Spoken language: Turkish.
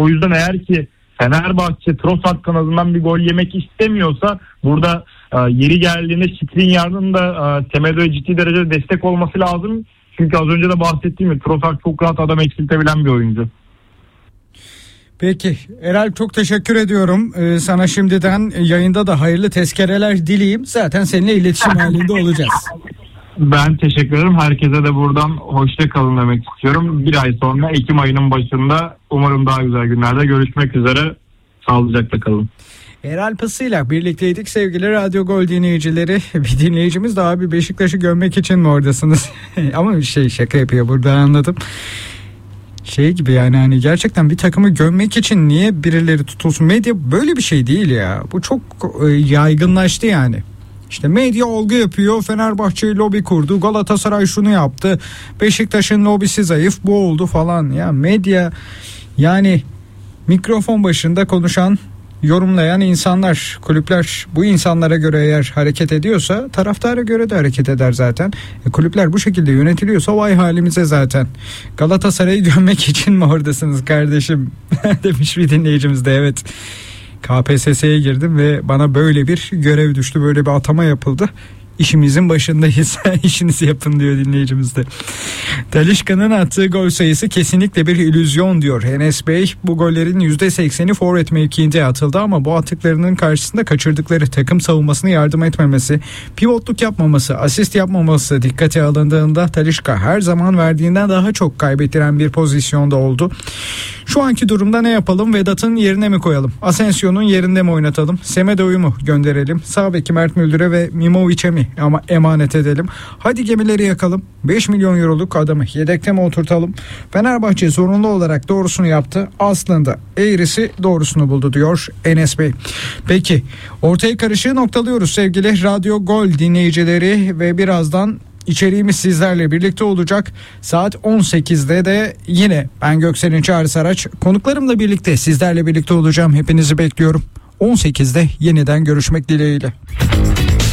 O yüzden eğer ki Fenerbahçe Trossard kanadından bir gol yemek istemiyorsa burada yeri geldiğinde Skriniar'ın da Semedo'ya ciddi derecede destek olması lazım. Çünkü az önce de bahsettiğim gibi Trossard çok rahat adam eksiltebilen bir oyuncu. Peki Erel, çok teşekkür ediyorum. Sana şimdiden yayında da hayırlı tezkereler dileyeyim. Zaten seninle iletişim halinde olacağız. Ben teşekkür ederim. Herkese de buradan hoşça kalın demek istiyorum. Bir ay sonra Ekim ayının başında umarım daha güzel günlerde görüşmek üzere. Sağlıcakla kalın. Erel Pısı'yla birlikteydik sevgili Radyo Gol dinleyicileri. Bir dinleyicimiz de abi Beşiktaş'ı gömmek için mi oradasınız? Ama şaka yapıyor burada, anladım. Gibi yani hani gerçekten bir takımı gömmek için niye birileri tutulsun? Medya böyle bir şey değil ya. Bu çok yaygınlaştı yani. İşte medya olgu yapıyor. Fenerbahçe lobi kurdu. Galatasaray şunu yaptı. Beşiktaş'ın lobisi zayıf, bu oldu falan. Ya medya yani mikrofon başında konuşan, yorumlayan insanlar, kulüpler bu insanlara göre eğer hareket ediyorsa taraftara göre de hareket eder zaten. Kulüpler bu şekilde yönetiliyorsa vay halimize zaten. Galatasaray'ı gömmek için mi oradasınız kardeşim demiş bir dinleyicimiz de. Evet, KPSS'ye girdim ve bana böyle bir görev düştü, böyle bir atama yapıldı. İşimizin başındayız. İşinizi yapın diyor dinleyicimiz de. Talisca'nın attığı gol sayısı kesinlikle bir illüzyon diyor Enes Bey. Bu gollerin %80'i forvet mevkiinde atıldı ama bu atıklarının karşısında kaçırdıkları takım savunmasına yardım etmemesi, pivotluk yapmaması, asist yapmaması dikkate alındığında Talisca her zaman verdiğinden daha çok kaybettiren bir pozisyonda oldu. Şu anki durumda ne yapalım? Vedat'ın yerine mi koyalım? Asensio'nun yerinde mi oynatalım? Semedo'yu mu gönderelim? Sağ beki Mert Müldür'e ve Mimovic'e mi ama emanet edelim? Hadi gemileri yakalım. 5 milyon euroluk adamı yedekte mi oturtalım? Fenerbahçe zorunlu olarak doğrusunu yaptı. Aslında eğrisi doğrusunu buldu diyor Enes Bey. Peki ortaya karışığı noktalıyoruz sevgili Radyo Gol dinleyicileri ve birazdan İçeriğimiz sizlerle birlikte olacak. Saat 18'de de yine ben Göksel'in Çağrı Saraç konuklarımla birlikte sizlerle birlikte olacağım. Hepinizi bekliyorum. 18'de yeniden görüşmek dileğiyle.